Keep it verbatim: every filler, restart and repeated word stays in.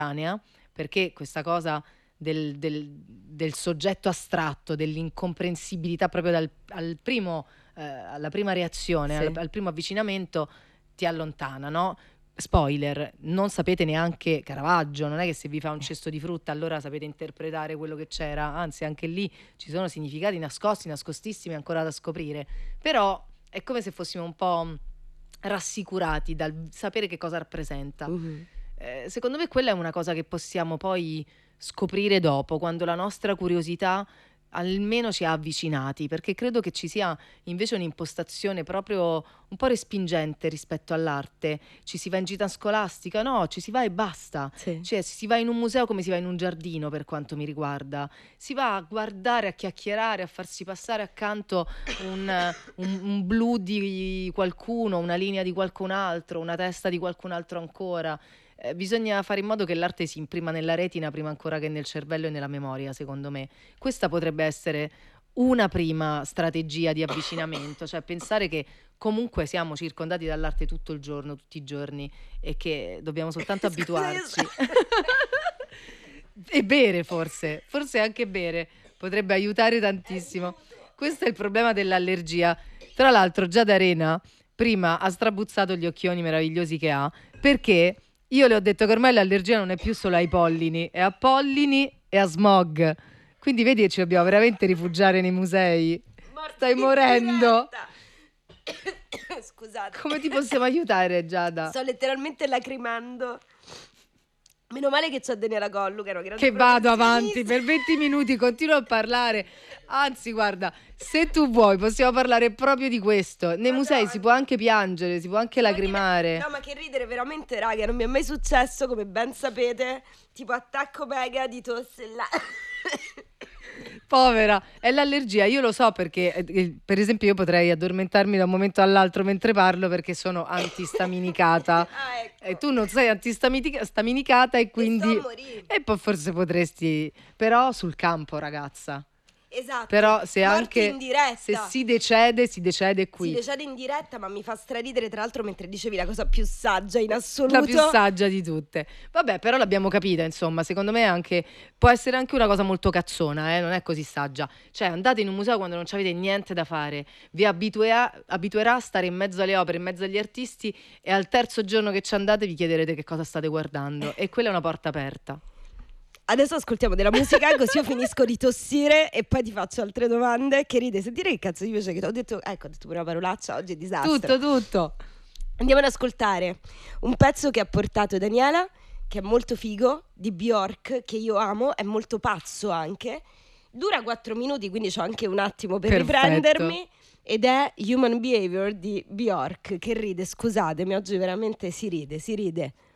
perché questa cosa del, del, del soggetto astratto, dell'incomprensibilità proprio dal al primo, eh, alla prima reazione, Sì. al, al primo avvicinamento ti allontana, no? Spoiler, non sapete neanche Caravaggio, non è che se vi fa un cesto di frutta allora sapete interpretare quello che c'era, anzi anche lì ci sono significati nascosti, nascostissimi ancora da scoprire, però è come se fossimo un po' rassicurati dal sapere che cosa rappresenta. Mhm. Eh, secondo me quella è una cosa che possiamo poi scoprire dopo, quando la nostra curiosità almeno ci ha avvicinati, perché credo che ci sia invece un'impostazione proprio un po' respingente rispetto all'arte. Ci si va in gita scolastica? No, ci si va e basta. Sì. Cioè, si va in un museo come si va in un giardino, per quanto mi riguarda. Si va a guardare, a chiacchierare, a farsi passare accanto un, un, un blu di qualcuno, una linea di qualcun altro, una testa di qualcun altro ancora. Eh, bisogna fare in modo che l'arte si imprima nella retina prima ancora che nel cervello e nella memoria, secondo me. Questa potrebbe essere una prima strategia di avvicinamento, cioè pensare che comunque siamo circondati dall'arte tutto il giorno, tutti i giorni, e che dobbiamo soltanto abituarci. E bere forse, forse anche bere potrebbe aiutare tantissimo. Questo è il problema dell'allergia. Tra l'altro Giada Arena prima ha strabuzzato gli occhioni meravigliosi che ha, perché io le ho detto che ormai l'allergia non è più solo ai pollini, è a pollini e a smog. Quindi vedi che ci dobbiamo veramente rifugiare nei musei. Morti Stai in morendo. diretta. Scusate. Come ti possiamo aiutare, Giada? Sto letteralmente lacrimando. Meno male che c'ho Daniela Gollu, che è una grande Che vado professionista. avanti per venti minuti, continuo a parlare. Anzi, guarda, se tu vuoi possiamo parlare proprio di questo. Nei Madonna. musei si può anche piangere, si può anche lacrimare. No, ma che ridere veramente, raga, non mi è mai successo, come ben sapete. Tipo attacco mega di tosse là. Povera, è l'allergia, io lo so perché, eh, eh, per esempio, io potrei addormentarmi da un momento all'altro mentre parlo perché sono antistaminicata. Ah, ecco. E tu non sei antistaminicata e quindi... E sto a morire. E poi forse potresti... Però sul campo, ragazza. Esatto. Però se Morti anche... in diretta. Se si decede, si decede qui. Si decede in diretta, ma mi fa straridere, tra l'altro, mentre dicevi la cosa più saggia in assoluto. La più saggia di tutte. Vabbè, però l'abbiamo capita, insomma, secondo me anche può essere anche una cosa molto cazzona, eh? Non è così saggia. Cioè, andate in un museo quando non avete niente da fare, vi abituerà, abituerà a stare in mezzo alle opere, in mezzo agli artisti, e al terzo giorno che ci andate vi chiederete che cosa state guardando, e quella è una porta aperta. Adesso ascoltiamo della musica, così io finisco di tossire e poi ti faccio altre domande. Che ride, sentire che cazzo di piace che ho detto, ecco, ho detto pure una parolaccia, oggi è disastro. Tutto, tutto. Andiamo ad ascoltare un pezzo che ha portato Daniela, che è molto figo, di Bjork, che io amo, è molto pazzo anche. Dura quattro minuti, quindi c'ho anche un attimo per Perfetto. riprendermi. Ed è Human Behavior di Bjork, che ride, scusatemi, oggi veramente si ride, si ride.